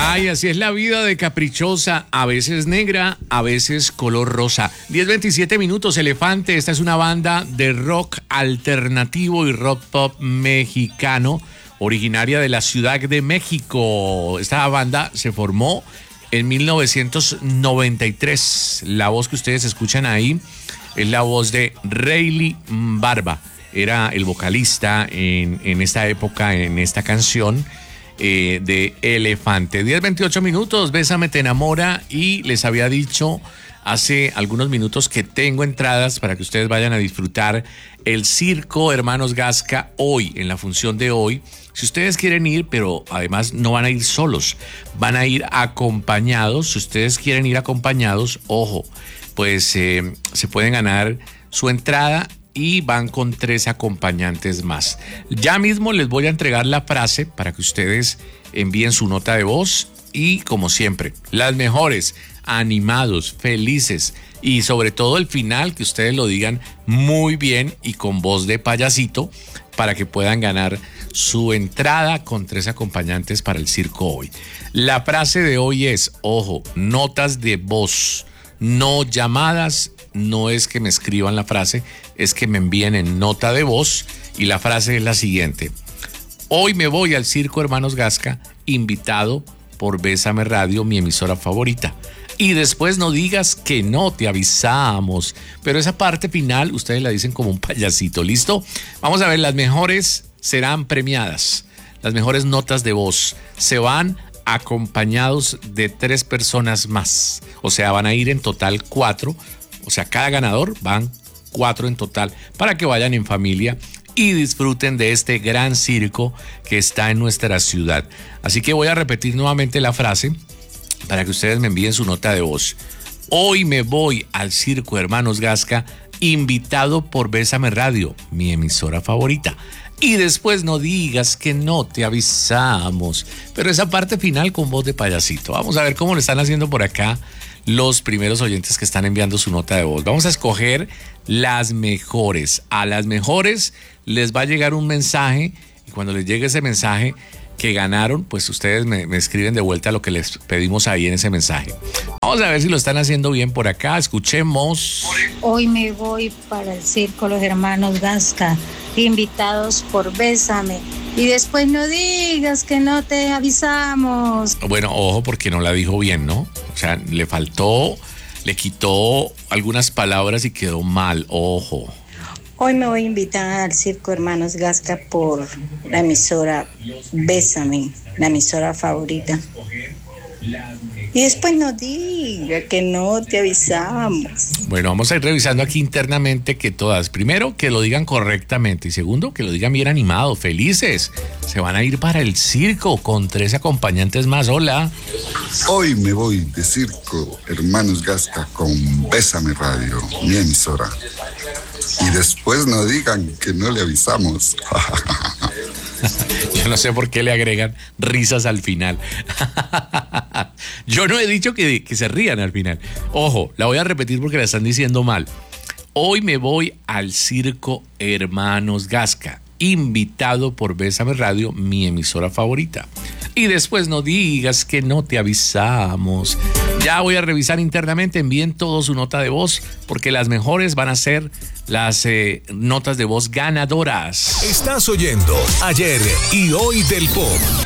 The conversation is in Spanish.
Ay, así es la vida de caprichosa, a veces negra, a veces color rosa. 10:27 minutos, Elefante. Esta es una banda de rock alternativo y rock pop mexicano, originaria de la Ciudad de México. Esta banda se formó en 1993. La voz que ustedes escuchan ahí es la voz de Rayleigh Barba. Era el vocalista en esta época, en esta canción de Elefante. 10:28 minutos, Bésame te enamora, y les había dicho hace algunos minutos que tengo entradas para que ustedes vayan a disfrutar el Circo Hermanos Gasca hoy, en la función de hoy. Si ustedes quieren ir, pero además no van a ir solos, van a ir acompañados. Si ustedes quieren ir acompañados, ojo, pues se pueden ganar su entrada y van con 3 acompañantes más. Ya mismo les voy a entregar la frase para que ustedes envíen su nota de voz y, como siempre, las mejores, animados, felices y sobre todo el final, que ustedes lo digan muy bien y con voz de payasito para que puedan ganar su entrada con 3 acompañantes para el circo hoy. La frase de hoy es, ojo, notas de voz, no llamadas. No es que me escriban la frase, es que me envíen en nota de voz, y la frase es la siguiente: hoy me voy al Circo Hermanos Gasca, invitado por Bésame Radio, mi emisora favorita. Y después no digas que no te avisamos. Pero esa parte final ustedes la dicen como un payasito, ¿listo? Vamos a ver, las mejores serán premiadas. Las mejores notas de voz se van acompañados de 3 personas más. O sea, van a ir en total 4. O sea, cada ganador van 4 en total, para que vayan en familia y disfruten de este gran circo que está en nuestra ciudad. Así que voy a repetir nuevamente la frase para que ustedes me envíen su nota de voz. Hoy me voy al Circo Hermanos Gasca, invitado por Bésame Radio, mi emisora favorita. Y después no digas que no te avisamos. Pero esa parte final con voz de payasito. Vamos a ver cómo lo están haciendo por acá los primeros oyentes que están enviando su nota de voz. Vamos a escoger las mejores. A las mejores les va a llegar un mensaje, y cuando les llegue ese mensaje que ganaron, pues ustedes me escriben de vuelta lo que les pedimos ahí en ese mensaje. Vamos a ver si lo están haciendo bien por acá. Escuchemos. Hoy me voy para el Circo Los Hermanos Gasca, invitados por Bésame. Y después no digas que no te avisamos. Bueno, ojo, porque no la dijo bien, ¿no? O sea, le quitó algunas palabras y quedó mal, ojo. Hoy me voy a invitar al Circo Hermanos Gasca por la emisora Bésame, la emisora favorita. Y después no diga que no te avisamos. Bueno, vamos a ir revisando aquí internamente que todas, primero, que lo digan correctamente, y segundo, que lo digan bien animados, felices. Se van a ir para el circo con 3 acompañantes más. Hola. Hoy me voy de Circo Hermanos Gasca con Bésame Radio, mi emisora. Y después no digan que no le avisamos. Yo no sé por qué le agregan risas al final. Yo no he dicho que se rían al final. Ojo, la voy a repetir porque la están diciendo mal. Hoy me voy al Circo Hermanos Gasca, invitado por Bésame Radio, mi emisora favorita. Y después no digas que no te avisamos. Ya voy a revisar internamente, envíen todos su nota de voz, porque las mejores van a ser las notas de voz ganadoras. Estás oyendo Ayer y Hoy del Pop.